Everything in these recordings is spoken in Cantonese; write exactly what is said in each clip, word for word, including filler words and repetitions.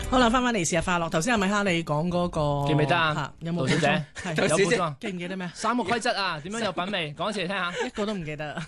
好啦，翻返嚟試下快樂。頭先阿米哈你講嗰個記唔記得啊嚇有冇盧小姐係有補充啊？ 記唔記得咩？ 三個規則啊，點樣有品味？講一次嚟聽下。 一個都唔記得。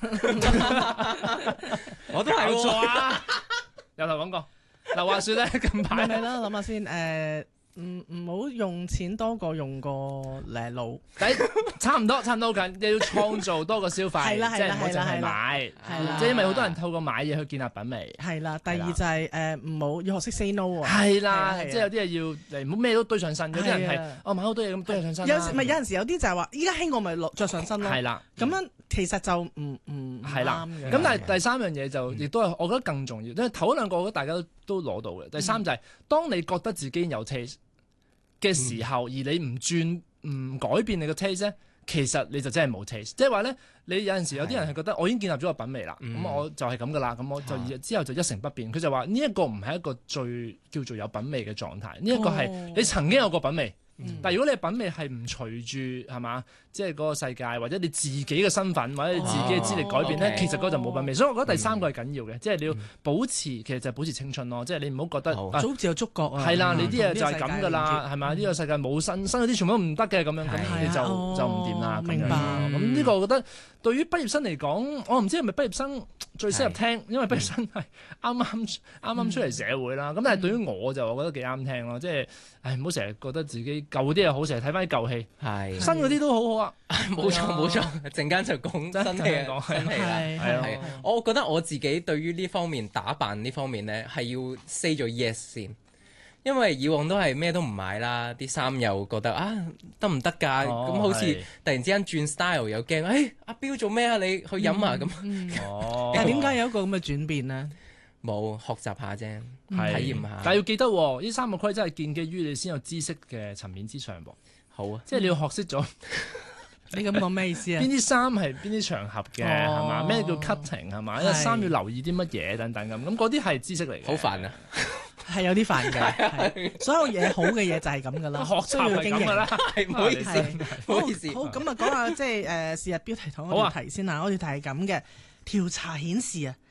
我都係搞錯喎。 啊！由頭講過。嗱，話説咧，近排係啦，諗下先。誒，唔唔好用錢多過用個誒腦。 第一差唔多，差唔多好緊，你要創造多個消費， 係啦係啦即係唔好淨係係啦買， 係啦即係因為好多人透過買嘢去建立品味。 係啦，第二係啦就係誒唔好要學識 say no 喎。 係啦， 係啊即係有啲嘢要嚟，唔好咩都堆上身。有啲人係係啊哦買好多嘢咁堆上身啦。 有時咪有陣時有啲就係話，依家興我咪落着上身咯。 係啦， 咁樣其實就唔唔係啦啱嘅。 咁但係第三樣嘢就亦都係我覺得更重要，因為頭嗰兩個我覺得大家都都攞到嘅。第三就係當你覺得自己有 taste 嘅時候，而你唔轉唔改變你個 taste 咧，其實你就真係冇 taste。即係話咧，你有陣時有啲人係覺得我已經建立咗個品味啦，咁、 嗯我就係咁噶啦，咁我就係之後就一成不變。佢就話呢一個唔係一個最叫做有品味嘅狀態，呢、一個係哦你曾經有個品味。 嗯但係如果你嘅品味係唔隨住係嘛，即係嗰個世界或者你自己嘅身份或者你自己嘅資歷改變咧， 哦其實嗰個就冇品味。所以我覺得第三個係緊要嘅，即係你要嗯保持，其實就係保持青春咯。即係你唔好覺得好啊好似有觸覺啊。 係啦， 嗯你啲嘢就係咁噶啦，係咪？呢個世界冇新新嗰啲全部都唔得嘅咁樣，咁係你就啊就唔掂啦。咁樣哦明白咁呢個我覺得對於畢業生嚟講，我唔知係咪畢業生最適合聽，因為畢業生係啱啱啱啱出嚟社會啦。咁但係對於我就我覺得幾啱聽咯，即係唉唔好成日覺得自己舊嗰啲嘢好，成日睇翻啲舊戲， 係新嗰啲都好好啊。 冇錯冇錯，陣間就講新戲陣間講啊新戲啦。 係係啊係啊，我覺得我自己對於呢方面打扮呢方面咧，係要 say 咗 yes 先，因為以往都係咩都唔買啦，啲衫又覺得啊得唔得㗎？咁、 哦好似係突然之間轉 style 又驚，誒、哎、阿彪做咩啊？你去飲啊咁， 嗯哦但係點解有一個咁嘅轉變咧？ 冇、學習下啫， 係體驗下。 但係要記得喎，呢三個規則係建基於你先有知識嘅層面之上喎， 好啊， 即係你要學識咗。 你咁講咩意思啊邊？啲衫係邊啲場合嘅係嘛？ 哦咩叫 cutting 係嘛？ 係因為衫要留意啲乜嘢等等咁，咁嗰啲係知識嚟嘅。 好煩啊！ 係有啲煩嘅，係所有嘢好嘅嘢就係咁噶啦， 學習係咁噶啦。 係唔好意思， 係唔好意思。 好咁啊，講下即係誒是日標題同好啊我條題先啊。我條題係咁嘅，調查顯示啊，